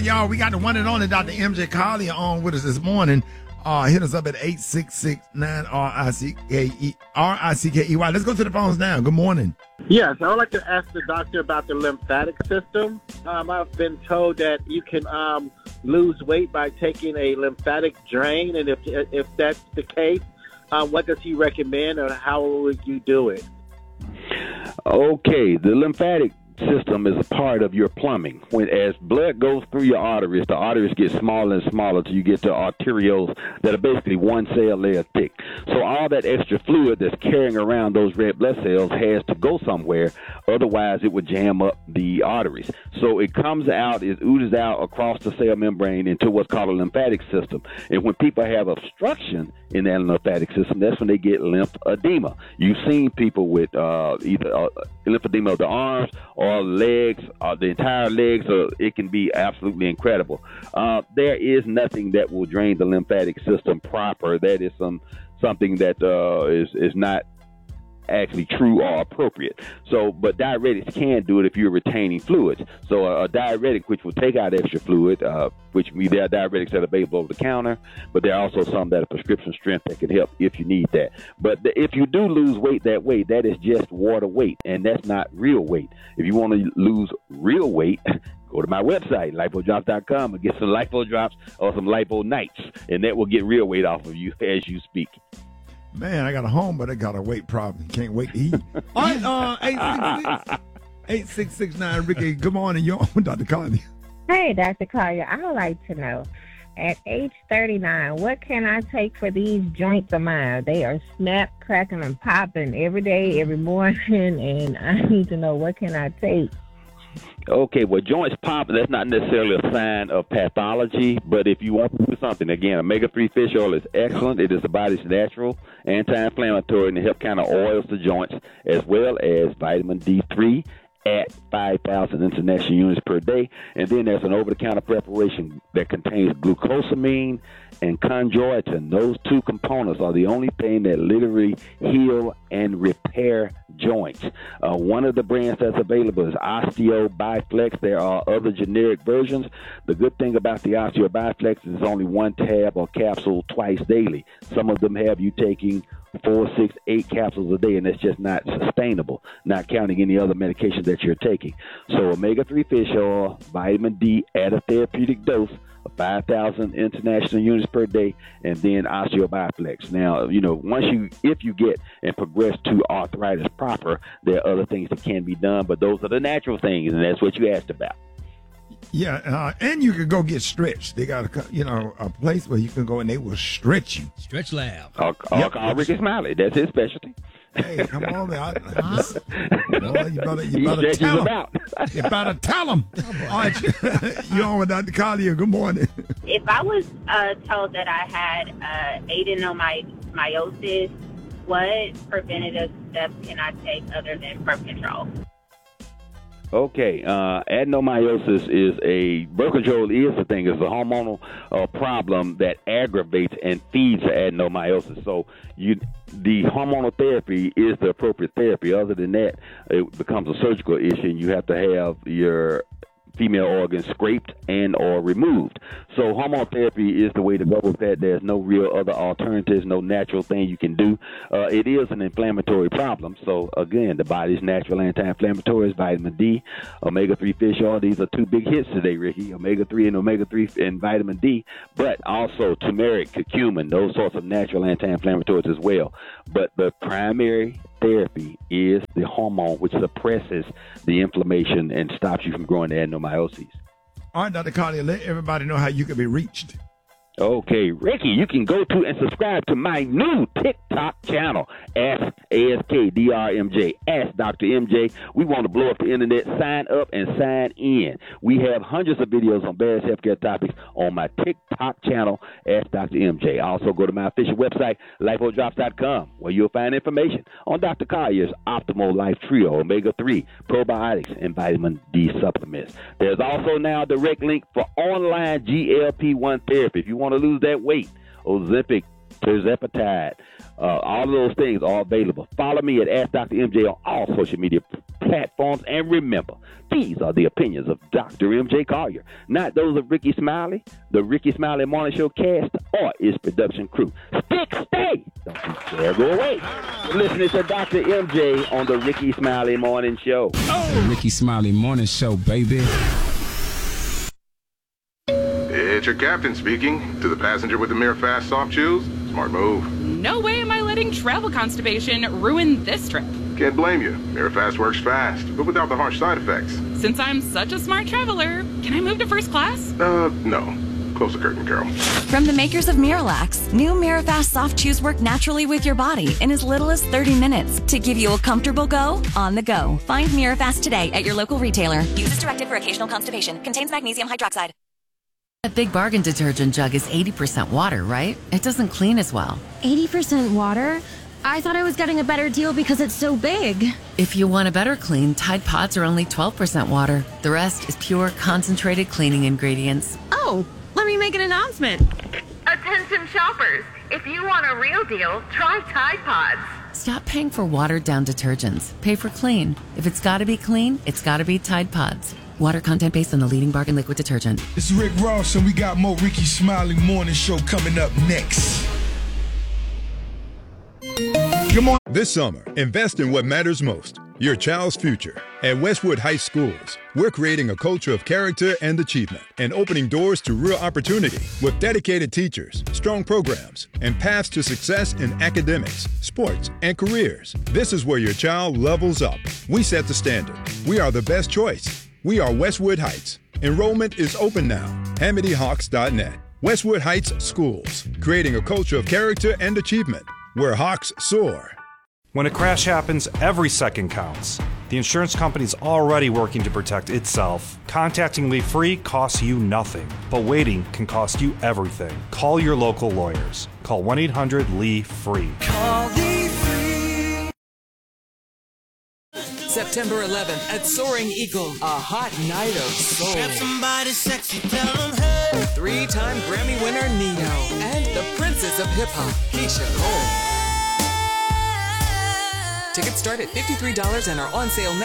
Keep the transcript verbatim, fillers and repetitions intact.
y'all. We got the one and only Doctor M J Collier on with us this morning. Uh, hit us up at eight six six nine R I C K E R I C K E Y. Let's go to the phones now. Good morning. Yes, I would like to ask the doctor about the lymphatic system. Um, I've been told that you can um, lose weight by taking a lymphatic drain, and if if that's the case, um, what does he recommend, or how would you do it? Okay, the lymphatic system is a part of your plumbing. When as blood goes through your arteries, the arteries get smaller and smaller till you get to arterioles that are basically one cell layer thick. So all that extra fluid that's carrying around those red blood cells has to go somewhere, otherwise it would jam up the arteries. So it comes out, it oozes out across the cell membrane into what's called a lymphatic system. And when people have obstruction in that lymphatic system, that's when they get lymphedema. You've seen people with uh, either uh, lymphedema of the arms or legs, uh, the entire legs, so it can be absolutely incredible. Uh, there is nothing that will drain the lymphatic system proper. That is some something that uh, is is not actually true or appropriate. So, but diuretics can do it if you're retaining fluids. So a, a diuretic, which will take out extra fluid, uh, which means there are diuretics that are available over the counter, but there are also some that are prescription strength that can help if you need that. But the, if you do lose weight that way, that is just water weight, and that's not real weight. If you want to lose real weight, go to my website, lipo drops dot com, and get some lipo drops or some lipo nights, and that will get real weight off of you as you speak. Man, I got a home, but I got a weight problem. Can't wait to eat. All right, uh, eight six six nine Ricky, good morning. You're on Doctor Collier. Hey, Doctor Collier, I would like to know, at age thirty-nine, what can I take for these joints of mine? They are snap, cracking, and popping every day, every morning, and I need to know, what can I take? Okay, well, joints pop, that's not necessarily a sign of pathology, but if you want to do something, again, omega three fish oil is excellent. It is the body's natural anti-inflammatory, and it helps kind of oils the joints, as well as vitamin D three at five thousand international units per day. And then there's an over-the-counter preparation that contains glucosamine and chondroitin. Those two components are the only thing that literally heal and repair joints. Uh, one of the brands that's available is Osteo Biflex. There are other generic versions. The good thing about the Osteo Biflex is it's only one tab or capsule twice daily. Some of them have you taking four, six, eight capsules a day, and that's just not sustainable, not counting any other medication that you're taking. So omega three fish oil, vitamin D at a therapeutic dose of five thousand international units per day, and then osteobiflex. Now, you know, once you, if you get and progress to arthritis proper, there are other things that can be done, but those are the natural things, and that's what you asked about. Yeah, uh, and you can go get stretched. They got a, you know, a place where you can go and they will stretch you. Stretch Lab. I'll, I'll Yep. call Ricky Smiley. That's his specialty. Hey, come on, man. I, I just, well, you better, you He better stretches tell him. about. You better tell him. All right, you're on with Doctor Collier. Good morning. If I was uh, told that I had uh, adenomyosis, what preventative steps can I take other than birth control? Okay, uh, adenomyosis is a, birth control is the thing, it's a hormonal uh, problem that aggravates and feeds adenomyosis. So you, the hormonal therapy is the appropriate therapy. Other than that, it becomes a surgical issue, and you have to have your female organs scraped and or removed. So hormone therapy is the way to go with that. There's no real other alternatives, no natural thing you can do. Uh, it is an inflammatory problem. So again, the body's natural anti-inflammatories, vitamin D, omega three fish oil. These are two big hits today, Ricky. omega three and omega three and vitamin D, but also turmeric, curcumin, those sorts of natural anti-inflammatories as well. But the primary therapy is the hormone, which suppresses the inflammation and stops you from growing adenomyosis. All right, Doctor Collier, let everybody know how you can be reached. Okay, Ricky, you can go to and subscribe to my new TikTok channel, Ask A S K D R M J, Ask Doctor M J. We want to blow up the internet. Sign up and sign in. We have hundreds of videos on various healthcare topics on my TikTok channel, Ask Doctor M J. Also, go to my official website, lipo drops dot com, where you'll find information on Doctor Collier's Optimal Life Trio, omega three, probiotics, and vitamin D supplements. There's also now a direct link for online G L P one therapy. If you want to lose that weight, Ozempic, tirzepatide, uh, all of those things are available. Follow me at Ask Doctor M J on all social media platforms. And remember, these are the opinions of Doctor M J Collier, not those of Ricky Smiley, the Ricky Smiley Morning Show cast, or its production crew. Stick, stay! Don't you dare go away. You're listening to Doctor M J on the Ricky Smiley Morning Show. Oh. The Ricky Smiley Morning Show, baby. It's your captain speaking. To the passenger with the Mirror Fast soft chews, smart move. No way am I letting travel constipation ruin this trip. Can't blame you. Mirror Fast works fast, but without the harsh side effects. Since I'm such a smart traveler, can I move to first class? Uh, no. Close the curtain, Carol. From the makers of Miralax, new Mirafast soft chews work naturally with your body in as little as thirty minutes to give you a comfortable go on the go. Find Mirafast today at your local retailer. Use as directed for occasional constipation. Contains magnesium hydroxide. A Big Bargain detergent jug is eighty percent water, right? It doesn't clean as well. eighty percent water? I thought I was getting a better deal because it's so big. If you want a better clean, Tide Pods are only twelve percent water. The rest is pure, concentrated cleaning ingredients. Oh, let me make an announcement. Attention shoppers, if you want a real deal, try Tide Pods. Stop paying for watered-down detergents. Pay for clean. If it's gotta be clean, it's gotta be Tide Pods. Water content based on the leading bargain liquid detergent. It's Rick Ross, and we got more Ricky Smiley Morning Show coming up next. Good morning. This summer, invest in what matters most, your child's future. At Westwood Heights Schools, we're creating a culture of character and achievement and opening doors to real opportunity with dedicated teachers, strong programs, and paths to success in academics, sports, and careers. This is where your child levels up. We set the standard. We are the best choice. We are Westwood Heights. Enrollment is open now. Hamity Hawks dot net. Westwood Heights Schools, creating a culture of character and achievement where Hawks soar. When a crash happens, every second counts. The insurance company's already working to protect itself. Contacting Leave Free costs you nothing, but waiting can cost you everything. Call your local lawyers. Call one eight hundred Leave Free. Call Leave Free. September eleventh at Soaring Eagle, a hot night of soul. Grab somebody sexy, tell them hey. Three-time Grammy winner Neo and the Princess of Hip Hop, Keisha Cole. Tickets start at fifty-three dollars and are on sale now.